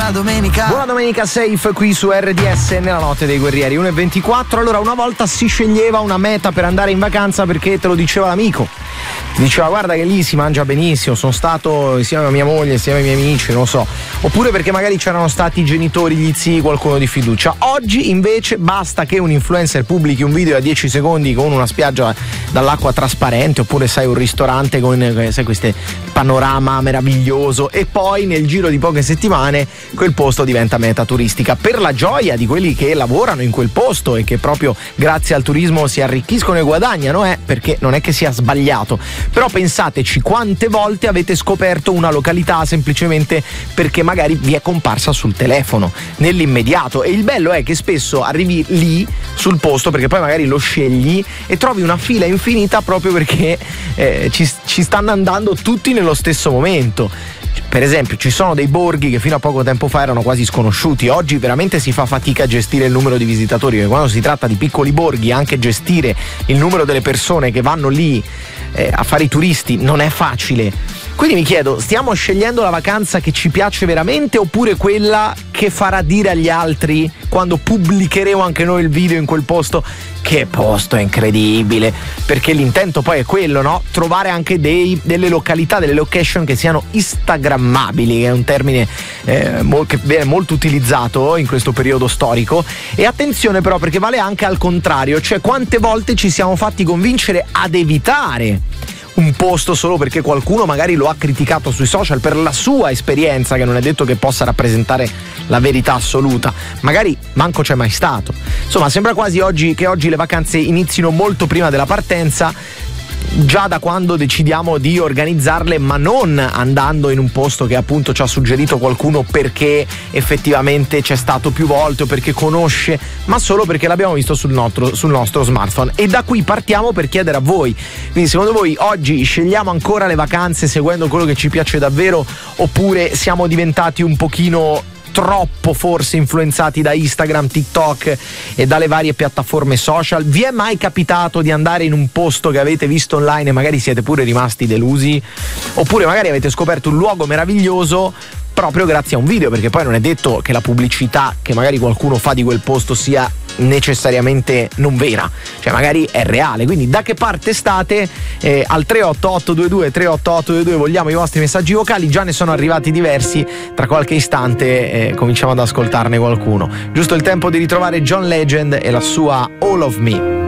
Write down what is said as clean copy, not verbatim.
Buona domenica. Buona domenica safe qui su RDS nella notte dei guerrieri 1:24. Allora, una volta si sceglieva una meta per andare in vacanza perché te lo diceva l'amico. Ti diceva guarda che lì si mangia benissimo, sono stato insieme a mia moglie, insieme ai miei amici, non lo so. Oppure perché magari c'erano stati i genitori, gli zii, qualcuno di fiducia. Oggi invece basta che un influencer pubblichi un video a 10 secondi con una spiaggia dall'acqua trasparente, oppure sai un ristorante con sai queste panorama meraviglioso, e poi nel giro di poche settimane quel posto diventa meta turistica, per la gioia di quelli che lavorano in quel posto e che proprio grazie al turismo si arricchiscono e guadagnano, perché non è che sia sbagliato. Però pensateci quante volte avete scoperto una località semplicemente perché magari vi è comparsa sul telefono nell'immediato, e il bello è che spesso arrivi lì sul posto perché poi magari lo scegli e trovi una fila infinita proprio perché ci stanno andando tutti nello stesso momento. Per esempio ci sono dei borghi che fino a poco tempo fa erano quasi sconosciuti, oggi veramente si fa fatica a gestire il numero di visitatori, perché quando si tratta di piccoli borghi anche gestire il numero delle persone che vanno lì a fare i turisti non è facile. Quindi mi chiedo, stiamo scegliendo la vacanza che ci piace veramente oppure quella che farà dire agli altri quando pubblicheremo anche noi il video in quel posto che posto è incredibile? Perché l'intento poi è quello, no? Trovare anche delle località, delle location che siano instagrammabili, che è un termine che viene molto utilizzato in questo periodo storico. E attenzione però, perché vale anche al contrario, cioè quante volte ci siamo fatti convincere ad evitare un posto solo perché qualcuno magari lo ha criticato sui social per la sua esperienza, che non è detto che possa rappresentare la verità assoluta, magari manco c'è mai stato. Insomma, sembra quasi che oggi le vacanze inizino molto prima della partenza, già da quando decidiamo di organizzarle, ma non andando in un posto che appunto ci ha suggerito qualcuno perché effettivamente c'è stato più volte o perché conosce, ma solo perché l'abbiamo visto sul nostro smartphone. E da qui partiamo per chiedere a voi, quindi secondo voi oggi scegliamo ancora le vacanze seguendo quello che ci piace davvero, oppure siamo diventati un pochino troppo forse influenzati da Instagram, TikTok e dalle varie piattaforme social? Vi è mai capitato di andare in un posto che avete visto online e magari siete pure rimasti delusi? Oppure magari avete scoperto un luogo meraviglioso proprio grazie a un video, perché poi non è detto che la pubblicità che magari qualcuno fa di quel posto sia necessariamente non vera, cioè magari è reale. Quindi da che parte state? Al 38822 38822 vogliamo i vostri messaggi vocali, già ne sono arrivati diversi, tra qualche istante cominciamo ad ascoltarne qualcuno. Giusto il tempo di ritrovare John Legend e la sua All of Me.